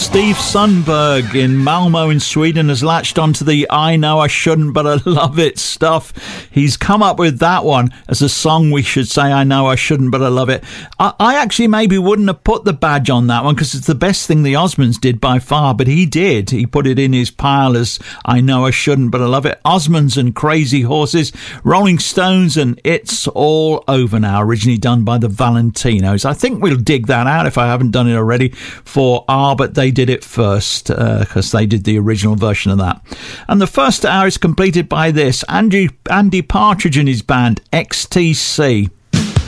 Steve Sundberg in Malmo in Sweden has latched onto the I Know I Shouldn't But I Love It stuff. He's come up with that one as a song we should say I Know I Shouldn't But I Love It. I actually maybe wouldn't have put the badge on that one because it's the best thing the Osmonds did by far, but he did. He put it in his pile as I Know I Shouldn't But I Love It. Osmonds and Crazy Horses, Rolling Stones and It's All Over Now, originally done by the Valentinos. I think we'll dig that out if I haven't done it already for but they did it first because they did the original version of that. And the first hour is completed by this. Andy Partridge and his band XTC.